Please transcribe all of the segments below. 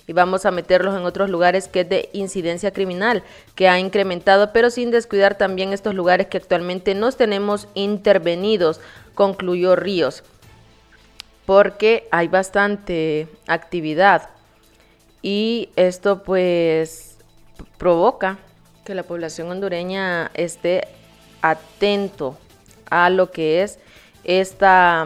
y vamos a meterlos en otros lugares que es de incidencia criminal, que ha incrementado, pero sin descuidar también estos lugares que actualmente nos tenemos intervenidos, concluyó Ríos, porque hay bastante actividad y esto pues provoca que la población hondureña esté atento a lo que es esta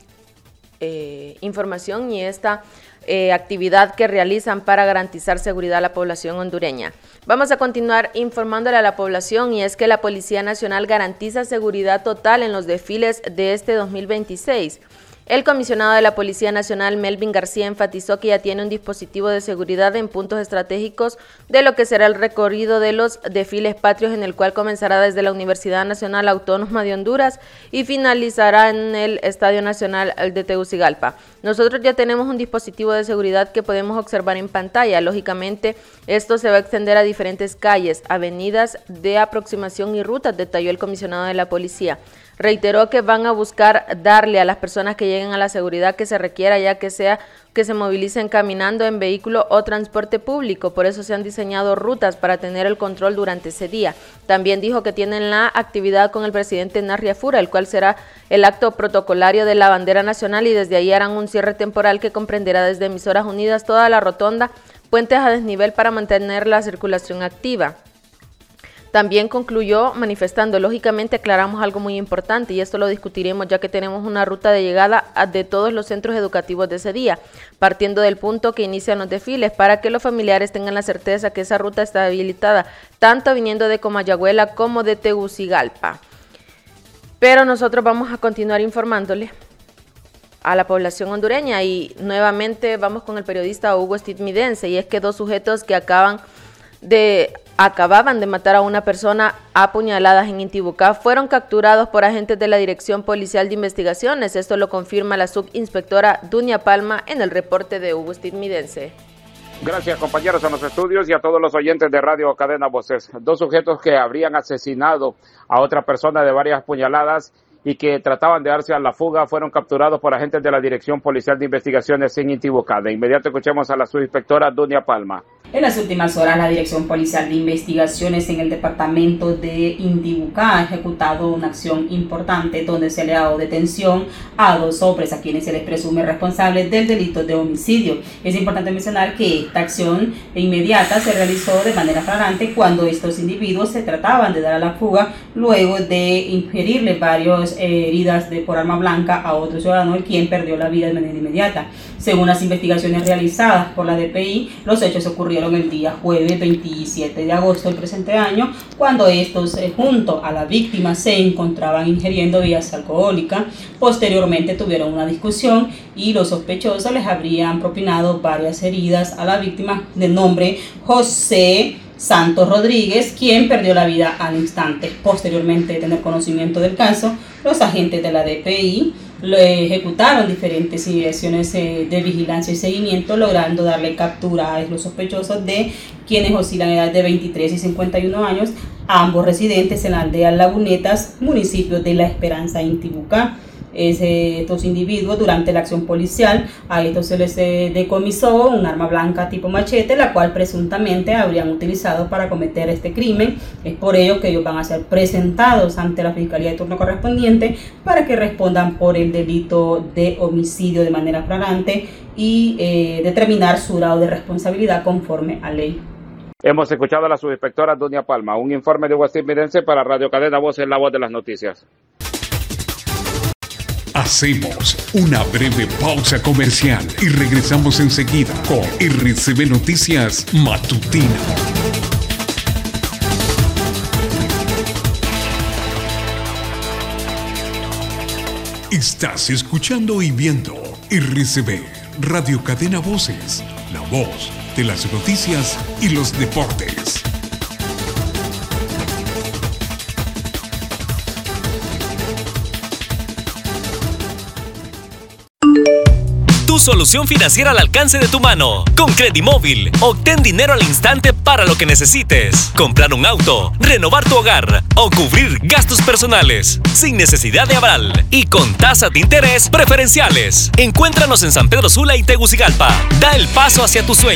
información y esta actividad que realizan para garantizar seguridad a la población hondureña. Vamos a continuar informándole a la población, y es que la Policía Nacional garantiza seguridad total en los desfiles de este 2026. El comisionado de la Policía Nacional, Melvin García, enfatizó que ya tiene un dispositivo de seguridad en puntos estratégicos de lo que será el recorrido de los desfiles patrios, en el cual comenzará desde la Universidad Nacional Autónoma de Honduras y finalizará en el Estadio Nacional de Tegucigalpa. Nosotros ya tenemos un dispositivo de seguridad que podemos observar en pantalla. Lógicamente, esto se va a extender a diferentes calles, avenidas de aproximación y rutas, detalló el comisionado de la policía. Reiteró que van a buscar darle a las personas que lleguen a la seguridad que se requiera, ya que sea que se movilicen caminando, en vehículo o transporte público. Por eso se han diseñado rutas para tener el control durante ese día. También dijo que tienen la actividad con el presidente Narria Fura, el cual será el acto protocolario de la bandera nacional, y desde ahí harán un cierre temporal que comprenderá desde Emisoras Unidas, toda la rotonda, puentes a desnivel para mantener la circulación activa. También concluyó manifestando: lógicamente aclaramos algo muy importante, y esto lo discutiremos ya que tenemos una ruta de llegada de todos los centros educativos de ese día, partiendo del punto que inician los desfiles, para que los familiares tengan la certeza que esa ruta está habilitada, tanto viniendo de Comayagüela como de Tegucigalpa. Pero nosotros vamos a continuar informándole a la población hondureña, y nuevamente vamos con el periodista Hugo Estimedense, y es que dos sujetos que acababan de matar a una persona a puñaladas en Intibucá fueron capturados por agentes de la Dirección Policial de Investigaciones. Esto lo confirma la subinspectora Dunia Palma en el reporte de Hugo Estimedense. Gracias, compañeros en los estudios y a todos los oyentes de Radio Cadena Voces. Dos sujetos que habrían asesinado a otra persona de varias puñaladas y que trataban de darse a la fuga fueron capturados por agentes de la Dirección Policial de Investigaciones en Intibucá. De inmediato escuchemos a la subinspectora Dunia Palma. En las últimas horas, la Dirección Policial de Investigaciones en el departamento de Intibucá ha ejecutado una acción importante donde se le ha dado detención a dos hombres a quienes se les presume responsables del delito de homicidio. Es importante mencionar que esta acción inmediata se realizó de manera flagrante cuando estos individuos se trataban de dar a la fuga luego de inferirle varias heridas por arma blanca a otro ciudadano, el quien perdió la vida de manera inmediata. Según las investigaciones realizadas por la DPI, los hechos ocurrieron el día jueves 27 de agosto del presente año, cuando estos junto a la víctima se encontraban ingiriendo bebidas alcohólicas. Posteriormente tuvieron una discusión y los sospechosos les habrían propinado varias heridas a la víctima de nombre José Santos Rodríguez, quien perdió la vida al instante. Posteriormente de tener conocimiento del caso, los agentes de la DPI ejecutaron diferentes acciones de vigilancia y seguimiento, logrando darle captura a los sospechosos, de quienes oscilan en edad de 23 y 51 años, ambos residentes en la aldea Lagunetas, municipio de La Esperanza, Intibucá. Estos individuos, durante la acción policial, a estos se les decomisó un arma blanca tipo machete, la cual presuntamente habrían utilizado para cometer este crimen. Es por ello que ellos van a ser presentados ante la Fiscalía de turno correspondiente para que respondan por el delito de homicidio de manera flagrante y determinar su grado de responsabilidad conforme a ley. Hemos escuchado a la subinspectora Dunia Palma. Un informe de Hugo Estimedense para Radio Cadena Voces, la voz de las noticias. Hacemos una breve pausa comercial y regresamos enseguida con RCB Noticias Matutina. Estás escuchando y viendo RCB, Radio Cadena Voces, la voz de las noticias y los deportes. Tu solución financiera al alcance de tu mano. Con Credimóvil, obtén dinero al instante para lo que necesites. Comprar un auto, renovar tu hogar o cubrir gastos personales. Sin necesidad de aval y con tasas de interés preferenciales. Encuéntranos en San Pedro Sula y Tegucigalpa. Da el paso hacia tu sueño.